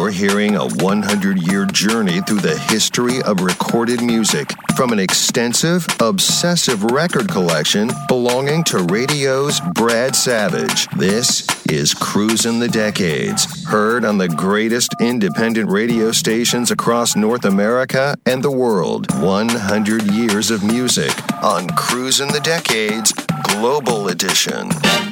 You're hearing a 100-year journey through the history of recorded music from an extensive, obsessive record collection belonging to radio's Brad Savage. This is Cruisin' the Decades, heard on the greatest independent radio stations across North America and the world. 100 years of music on Cruisin' the Decades Global Edition.